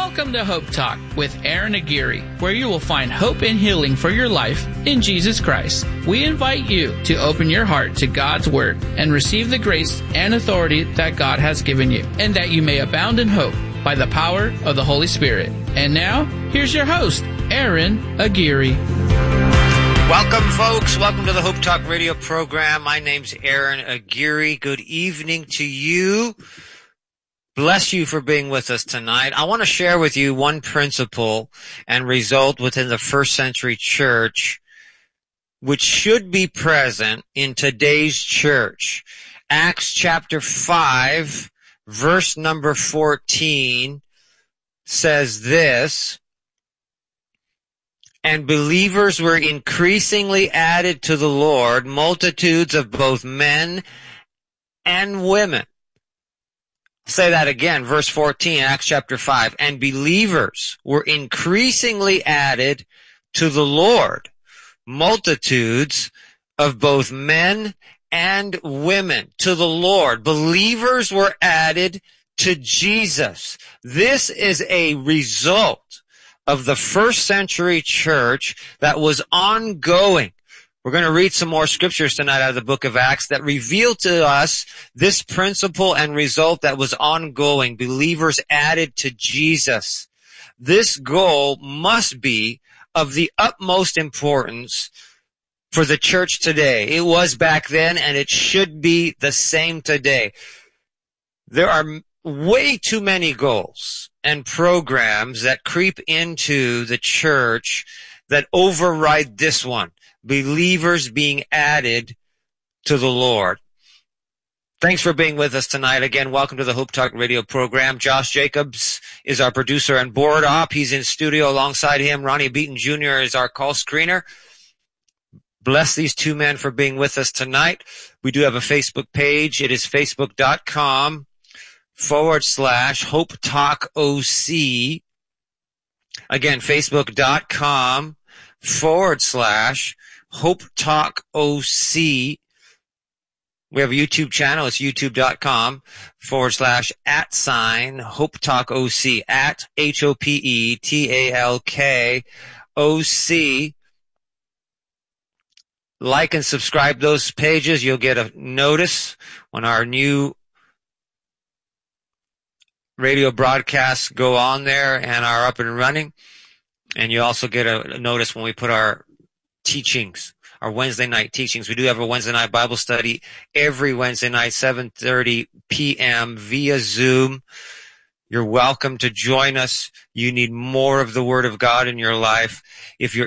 Welcome to Hope Talk with Aaron Aguirre, where you will find hope and healing for your life in Jesus Christ. We invite you to open your heart to God's Word and receive the grace and authority that God has given you, and that you may abound in hope by the power of the Holy Spirit. And now, here's your host, Aaron Aguirre. Welcome, folks. Welcome to the Hope Talk radio program. My name's Aaron Aguirre. Good evening to you. Bless you for being with us tonight. I want to share with you one principle and result within the first century church, which should be present in today's church. Acts chapter 5, verse number 14 says this, "And believers were increasingly added to the Lord, multitudes of both men and women." Say that again, verse 14, Acts chapter 5. "And believers were increasingly added to the Lord, multitudes of both men and women." To the Lord. Believers were added to Jesus. This is a result of the first century church that was ongoing. We're going to read some more scriptures tonight out of the book of Acts that reveal to us this principle and result that was ongoing. Believers added to Jesus. This goal must be of the utmost importance for the church today. It was back then, and it should be the same today. There are way too many goals and programs that creep into the church that override this one. Believers being added to the Lord. Thanks for being with us tonight. Again, welcome to the Hope Talk radio program. Josh Jacobs is our producer and board op. He's in studio alongside him. Ronnie Beaton Jr. is our call screener. Bless these two men for being with us tonight. We do have a Facebook page. It is facebook.com/Hope Talk OC. Again, facebook.com/Hope Talk OC. We have a YouTube channel. It's youtube.com/@Hope Talk OC, at HOPETALK OC. Like and subscribe those pages. You'll get a notice when our new radio broadcasts go on there and are up and running. And you also get a notice when we put our teachings, our Wednesday night teachings. We do have a Wednesday night Bible study every Wednesday night, 7:30 p.m. via Zoom. You're welcome to join us. You need more of the Word of God in your life. If you're